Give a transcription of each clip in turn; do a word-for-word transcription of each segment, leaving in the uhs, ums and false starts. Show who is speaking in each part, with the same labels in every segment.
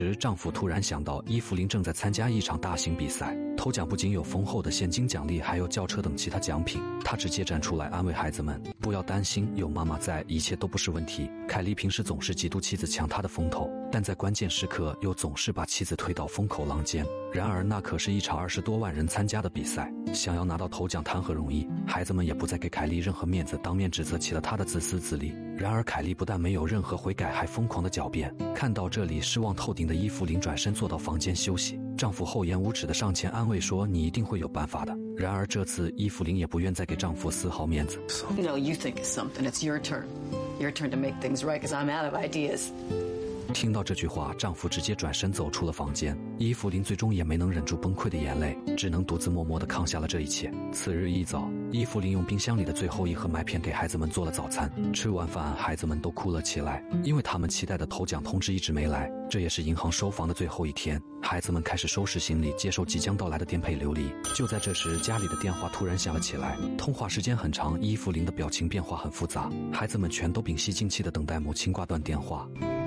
Speaker 1: 时，丈夫突然想到伊芙琳正在参加一场大型比赛，头奖不仅有丰厚的现金奖励，还有轿车等其他奖品。他直接站出来安慰孩子们，不要担心，有妈妈在，一切都不是问题。凯莉平时总是嫉妒妻子抢他的风头，但在关键时刻又总是把妻子推到风口浪尖。然而那可是一场二十多万人参加的比赛，想要拿到头奖谈何容易。孩子们也不再给凯莉任何面子，当面指责起了她的自私自利。然而凯莉不但没有任何悔改，还疯狂的狡辩。看到这里，失望透顶的伊芙琳转身坐到房间休息，丈夫厚颜无耻地上前安慰说，你一定会有办法的。然而这次伊芙琳也不愿再给丈夫丝毫面子。
Speaker 2: No, you think of something. It's your turn. Your turn to make things right, because I'm out of ideas.
Speaker 1: 听到这句话，丈夫直接转身走出了房间。伊芙琳最终也没能忍住崩溃的眼泪，只能独自默默地扛下了这一切。次日一早，伊芙琳用冰箱里的最后一盒麦片给孩子们做了早餐。吃完饭，孩子们都哭了起来，因为他们期待的头奖通知一直没来。这也是银行收房的最后一天，孩子们开始收拾行李，接受即将到来的颠沛流离。就在这时，家里的电话突然响了起来，通话时间很长，伊芙琳的表情变化很复杂，孩子们全都屏息静气地等待母亲挂断电话。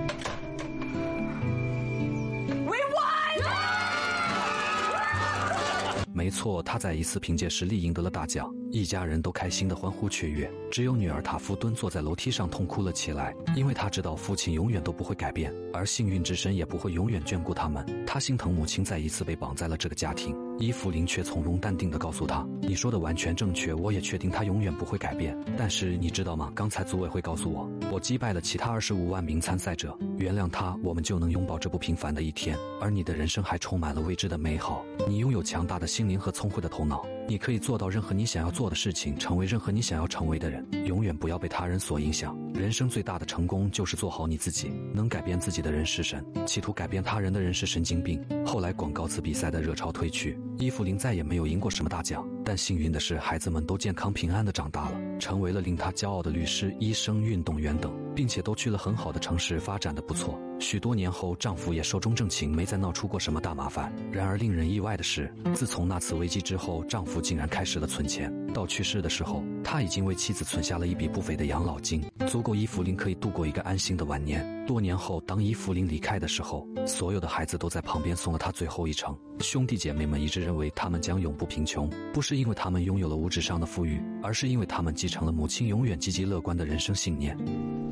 Speaker 1: 没错，他在一次凭借实力赢得了大奖，一家人都开心地欢呼雀跃。只有女儿塔夫蹲坐在楼梯上痛哭了起来，因为她知道父亲永远都不会改变，而幸运之神也不会永远眷顾他们。她心疼母亲再一次被绑在了这个家庭。伊芙琳却从容淡定地告诉他，你说的完全正确，我也确定他永远不会改变。但是你知道吗，刚才组委会告诉我，我击败了其他二十五万名参赛者，原谅他，我们就能拥抱这不平凡的一天。而你的人生还充满了未知的美好，你拥有强大的心灵和聪慧的头脑，你可以做到任何你想要做的事情，成为任何你想要成为的人，永远不要被他人所影响。人生最大的成功就是做好你自己，能改变自己的人是神，企图改变他人的人是神经病。后来广告词比赛的热潮退去，伊芙琳再也没有赢过什么大奖，但幸运的是，孩子们都健康平安地长大了，成为了令她骄傲的律师、医生、运动员等，并且都去了很好的城市，发展得不错。许多年后，丈夫也寿终正寝，没再闹出过什么大麻烦。然而令人意外的是，自从那次危机之后，丈夫竟然开始了存钱。到去世的时候，他已经为妻子存下了一笔不菲的养老金，足够伊芙琳可以度过一个安心的晚年。多年后，当伊芙琳离开的时候，所有的孩子都在旁边送了她最后一程。兄弟姐妹们一致认为他们将永不贫穷，不是因为他们拥有了物质上的富裕，而是因为他们继承了母亲永远积极乐观的人生信念。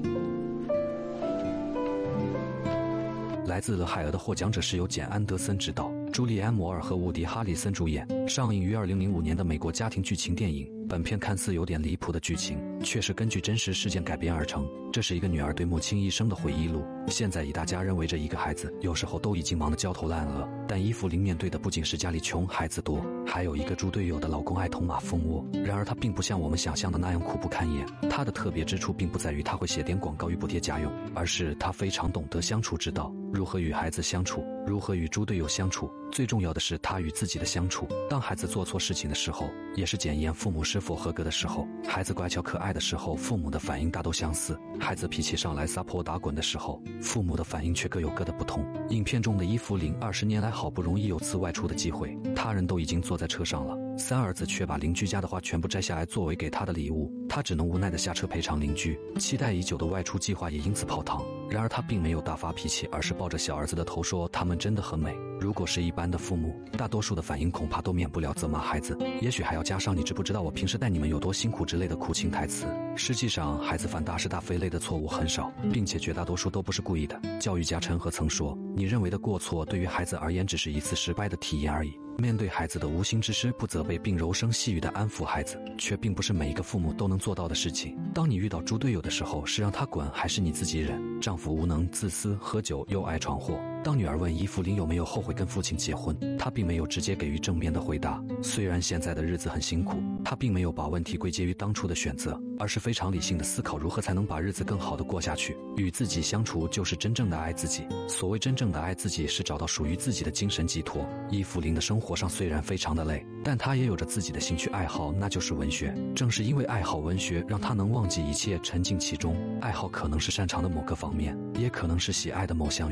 Speaker 1: 来自俄亥俄的获奖者是由简·安德森执导，朱莉安·摩尔和伍迪·哈里森主演，上映于二零零五年的美国家庭剧情电影。本片看似有点离谱的剧情，却是根据真实事件改编而成。这是一个女儿对母亲一生的回忆录。现在以大家认为这一个孩子有时候都已经忙得焦头烂额，但伊芙琳面对的不仅是家里穷孩子多，还有一个猪队友的老公爱捅马蜂窝。然而她并不像我们想象的那样苦不堪言，她的特别之处并不在于她会写点广告与补贴家用，而是她非常懂得相处之道，如何与孩子相处，如何与猪队友相处，最重要的是她与自己的相处。当孩子做错事情的时候，也是检验父母是否合格的时候。孩子乖巧可爱的时候，父母的反应大都相似；孩子脾气上来撒泼打滚的时候，父母的反应却各有各的不同。影片中的伊芙琳二十年来好不容易有次外出的机会，他人都已经坐在车上了，三儿子却把邻居家的花全部摘下来作为给他的礼物，他只能无奈地下车赔偿邻居，期待已久的外出计划也因此泡汤。然而他并没有大发脾气，而是抱着小儿子的头说，他们真的很美。如果是一般的父母，大多数的反应恐怕都免不了责骂孩子，也许还要加上你知不知道我平时带你们有多辛苦之类的苦情台词。实际上孩子犯大是大非类的错误很少，并且绝大多数都不是故意的。教育家陈和曾说，你认为的过错对于孩子而言只是一次失败的体验而已。面对孩子的无心之失，不责备并柔声细语地安抚孩子，却并不是每一个父母都能做到的事情。当你遇到猪队友的时候，是让他滚还是你自己忍？丈夫无能、自私、喝酒又爱闯祸。当女儿问伊芙琳有没有后悔跟父亲结婚，她并没有直接给予正面的回答。虽然现在的日子很辛苦，她并没有把问题归结于当初的选择，而是非常理性的思考如何才能把日子更好的过下去。与自己相处就是真正的爱自己。所谓真正的爱自己，是找到属于自己的精神寄托。伊芙琳的生活上虽然非常的累，但她也有着自己的兴趣爱好，那就是文学。正是因为爱好文学，让她能忘记一切，沉浸其中。爱好可能是擅长的某个方面，也可能是喜爱的某项运动。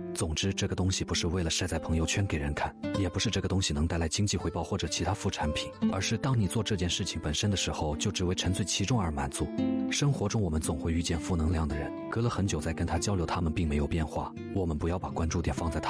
Speaker 1: 总之，这个东西不是为了晒在朋友圈给人看，也不是这个东西能带来经济回报或者其他副产品，而是当你做这件事情本身的时候，就只为沉醉其中而满足。生活中我们总会遇见负能量的人，隔了很久再跟他交流，他们并没有变化，我们不要把关注点放在他